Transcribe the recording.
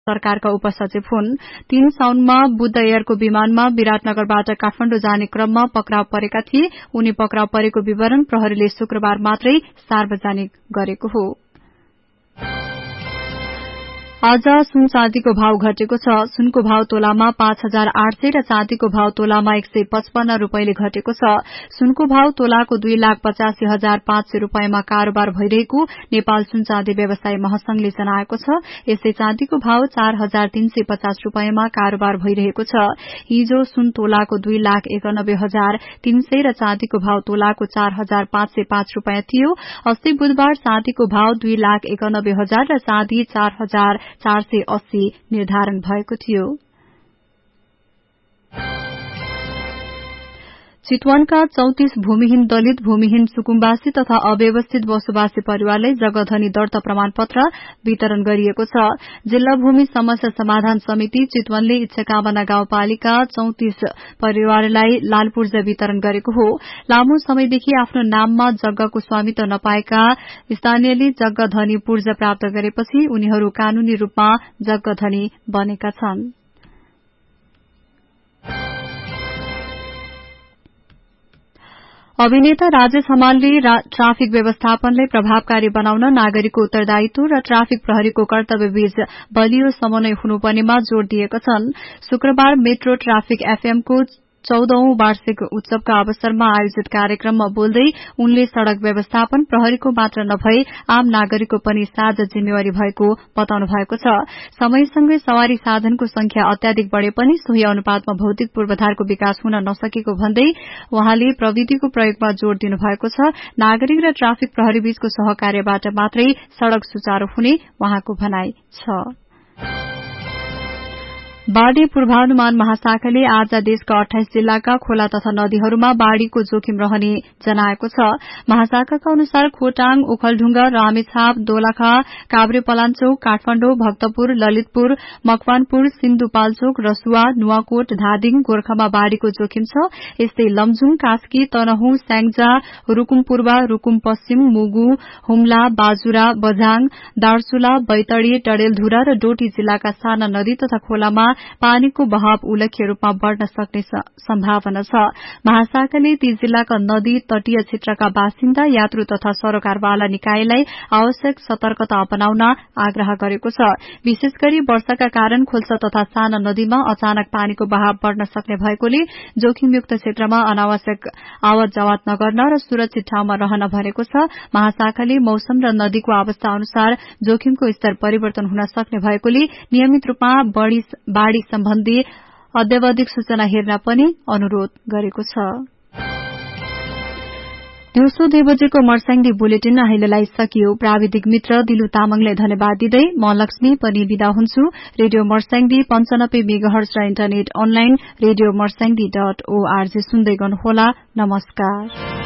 सरकारका उपसचिव हुन्। 3 साउनमा बुद्ध एयरको विमानमा विराटनगरबाट काठमाडौँ जाने क्रममा पक्राउ परेका थिए। उनी पक्राउ परेको विवरण प्रहरीले शुक्रबार मात्रै सार्वजनिक गरेको हो। आज सुन चाँदीको भाव घटेको छ। सुनको भाव तोलामा 5,800 र चाँदीको भाव तोलामा 155 रूपैयाँले घटेको छ। सुनको भाव तोलाको 2,85,500 रूपैयाँमा कारोबार भइरहेको नेपाल सुन चाँदी व्यवसायी महासंघले जनाएको छ। यसै चाँदीको भाव 4,350 रूपैयाँमा कारोबार भइरहेको छ। हिजो सुन तोलाको 2,91,300 र चाँदीको भाव तोलाको 4,505 रूपैयाँ थियो। अस्ति बुधबार चाँदीको भाव 2,91,000 र चाँदी 4,480 निर्धारण भएको थियो। चितवनका 34 भूमिहीन दलित, भूमिहीन सुकुम्बासी तथा अव्यवस्थित बसोबासी परिवारलाई जग्गाधनी दर्ता प्रमाणपत्र वितरण गरिएको छ। जिल्ला भूमि समस्या समाधान समिति चितवनले इच्छाकामना गाउँपालिका 34 परिवारलाई लाल पूर्जा वितरण गरेको हो। लामो समयदेखि आफ्नो नाममा जग्गाको स्वामित्व नपाएका स्थानीयले जग्गाधनी पूर्जा प्राप्त गरेपछि उनीहरू कानूनी रूपमा जग्गाधनी बनेका छन्। अभिनेता राजेश हमालले ट्राफिक व्यवस्थापनलाई प्रभावकारी बनाउन नागरिकको उत्तरदायित्व र ट्राफिक प्रहरीको कर्तव्यबीच बलियो समन्वय हुनुपर्नेमा जोड़ दिएका छन्। शुक्रबार मेट्रो ट्राफिक एफएमको 14औं वार्षिक उत्सवका अवसरमा आयोजित कार्यक्रममा बोल्दै उनले सड़क व्यवस्थापन प्रहरीको मात्र नभई आम नागरिकको पनि साझा जिम्मेवारी भएको बताउनु भएको छ। समयसँगै सवारी साधनको संख्या अत्याधिक बढ़े पनि सोही अनुपातमा भौतिक पूर्वाधारको विकास हुन नसकेको भन्दै उहाँले प्रविधिको प्रयोगमा जोड़ दिनुभएको छ। नागरिक र ट्राफिक प्रहरीबीचको सहकार्यबाट मात्रै सड़क सुचारू हुने उहाँको भनाई छ। बाढ़ी पूर्वानुमान महाशाखाले आज देशका 28 जिल्लाका खोला तथा नदीहरूमा बाढ़ीको जोखिम रहने जनाएको छ। महाशाखाका अनुसार खोटाङ, ओखलढुंगा, रामेछाप, दोलखा, काभ्रेपलाञ्चोक, काठमाडौँ, भक्तपुर, ललितपुर, मकवानपुर, सिन्धुपाल्चोक, रसुवा, नुवाकोट, धादिङ, गोर्खामा बाढ़ीको जोखिम छ। यस्तै लमजुङ, कास्की, तनहुँ, स्याङ्जा, रूकुम पूर्व, रूकुम पश्चिम, मुगु, हुम्ला, बाजुरा, बझाङ, दार्चुला, बैतडी, डडेलधुरा र डोटी जिल्लाका साना नदी तथा खोलामा पानीको बहाव उल्लेख्य रूपमा बढ़न सक्ने सम्भावना छ। महाशाखाले ती जिल्लाका नदी तटीय क्षेत्रका बासिन्दा, यात्रु तथा सरोकारवाला निकायलाई आवश्यक सतर्कता अपनाउन आग्रह गरेको छ। विशेष गरी वर्षाका कारण खोल्सा तथा साना नदीमा अचानक पानीको बहाव बढ़न सक्ने भएकोले जोखिमयुक्त क्षेत्रमा अनावश्यक आवत जावत नगर्न र सुरक्षित ठाउँमा रहन भनेको छ। महाशाखाले मौसम र नदीको अवस्था अनुसार जोखिमको स्तर परिवर्तन हुन सक्ने भएकोले नियमित रूपमा बाढ़ी सम्बन्धी अद्यावधिक सूचना हेर्न पनि अनुरोध गरेको छ। दिउँसो 2 बजेको मर्स्याङदी बुलेटिन अहिलेलाई सकियो। प्राविधिक मित्र दिलु तामाङलाई धन्यवाद दिँदै म लक्ष्मी पनि विदा हुन्छु। रेडियो मर्स्याङदी 95 मेगाहर्ज र इन्टरनेट अनलाइन रेडियो मर्स्याङदी.org सुन्दै गर्नुहोला। नमस्कार।